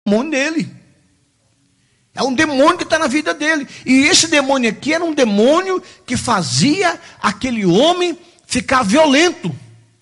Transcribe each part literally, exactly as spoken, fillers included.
demônio nele. É um demônio que está na vida dele. E esse demônio aqui era um demônio que fazia aquele homem ficar violento.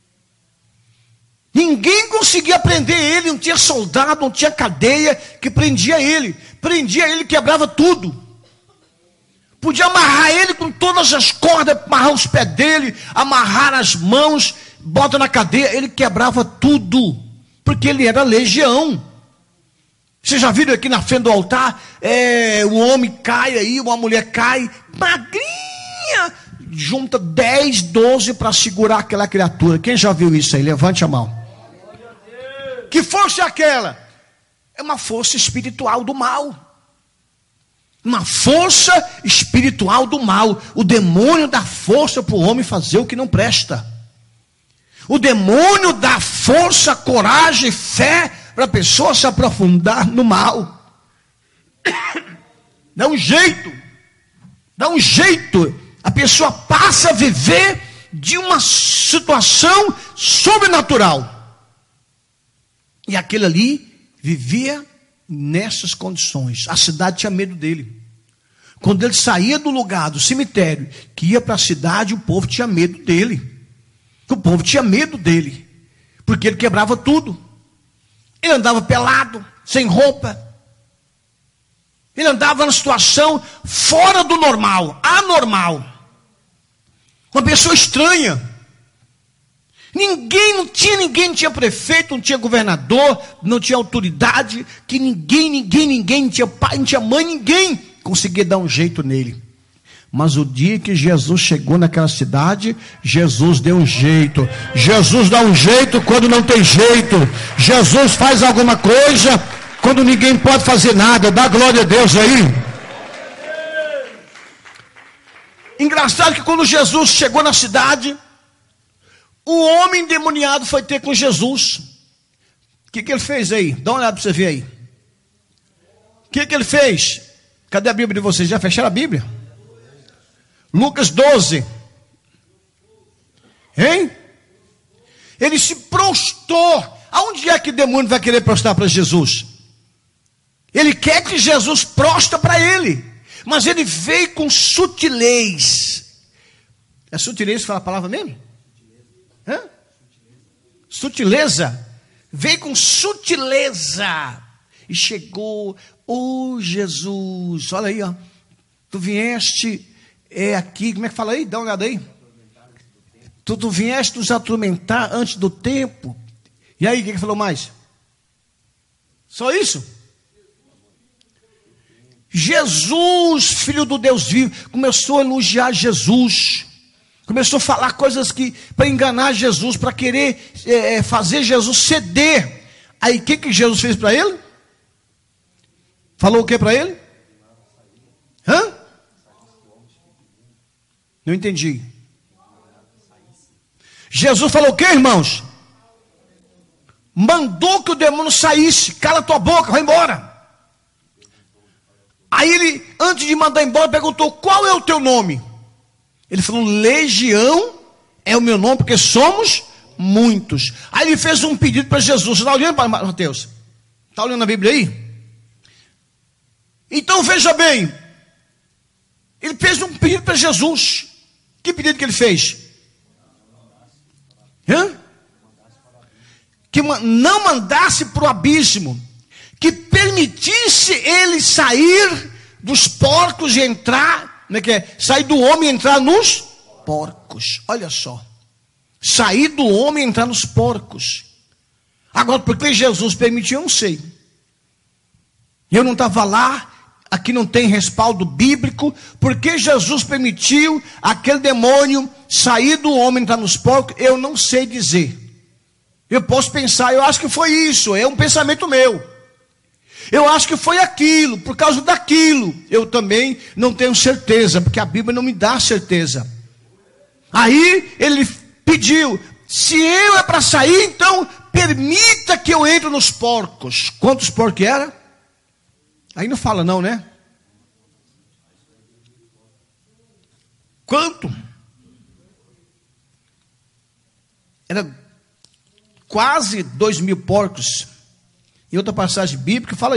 Ninguém conseguia prender ele, não tinha soldado, não tinha cadeia que prendia ele. Prendia ele, quebrava tudo. Podia amarrar ele com todas as cordas, amarrar os pés dele, amarrar as mãos, bota na cadeia, ele quebrava tudo, porque ele era legião. Vocês já viram aqui na frente do altar, é, o homem cai aí, uma mulher cai, magrinha, junta dez, doze para segurar aquela criatura. Quem já viu isso aí? Levante a mão. Que força é aquela? É uma força espiritual do mal. Uma força espiritual do mal. O demônio dá força para o homem fazer o que não presta. O demônio dá força, coragem, fé para a pessoa se aprofundar no mal. Dá um jeito. Dá um jeito. A pessoa passa a viver de uma situação sobrenatural. E aquele ali vivia nessas condições. A cidade tinha medo dele. Quando ele saía do lugar, do cemitério, que ia para a cidade, o povo tinha medo dele. O povo tinha medo dele. Porque ele quebrava tudo. Ele andava pelado, sem roupa. Ele andava numa situação fora do normal, anormal. Uma pessoa estranha. Ninguém, não tinha ninguém, não tinha prefeito, não tinha governador, não tinha autoridade, que ninguém, ninguém, ninguém, não tinha pai, não tinha mãe, ninguém conseguia dar um jeito nele. Mas o dia que Jesus chegou naquela cidade, Jesus deu um jeito. Jesus dá um jeito quando não tem jeito. Jesus faz alguma coisa quando ninguém pode fazer nada. Dá glória a Deus aí. Engraçado que quando Jesus chegou na cidade, o homem endemoniado foi ter com Jesus. O que, que ele fez aí? Dá uma olhada para você ver aí. O que, que ele fez? Cadê a Bíblia de vocês? Já fecharam a Bíblia? Lucas doze. Hein? Ele se prostrou. Aonde é que o demônio vai querer prostrar para Jesus? Ele quer que Jesus prostre para ele. Mas ele veio com sutilez. É sutilez que fala a palavra mesmo? Hã? Sutileza. Veio com sutileza. E chegou, oh Jesus, olha aí, ó. Tu vieste é aqui, como é que fala aí? Dá uma olhada aí. Tu, tu vieste nos atormentar antes do tempo. E aí, o que, que falou mais? Só isso? Jesus, filho do Deus vivo, começou a elogiar Jesus. Começou a falar coisas que para enganar Jesus, para querer é, fazer Jesus ceder. Aí o que, que Jesus fez para ele? Falou o que para ele? Hã? Não entendi. Jesus falou o que, irmãos? Mandou que o demônio saísse. Cala tua boca, vai embora. Aí ele, antes de mandar embora, perguntou: qual é o teu nome? Ele falou: Legião é o meu nome, porque somos muitos. Aí ele fez um pedido para Jesus. Você está olhando para Mateus? Está olhando a Bíblia aí? Então veja bem. Ele fez um pedido para Jesus. Que pedido que ele fez? Hã? Que não mandasse para o abismo. Que permitisse ele sair dos porcos e entrar, como é que é? Sair do homem e entrar nos porcos. Olha só. Sair do homem e entrar nos porcos. Agora, por que Jesus permitiu, eu não sei. Eu não estava lá, aqui não tem respaldo bíblico. Por que Jesus permitiu aquele demônio sair do homem e entrar nos porcos? Eu não sei dizer. Eu posso pensar, eu acho que foi isso, é um pensamento meu. Eu acho que foi aquilo, por causa daquilo. Eu também não tenho certeza, porque a Bíblia não me dá certeza. Aí ele pediu: se eu é para sair, então permita que eu entre nos porcos. Quantos porcos era? Aí não fala não, né? Quanto? Era quase dois mil porcos. Em outra passagem bíblica fala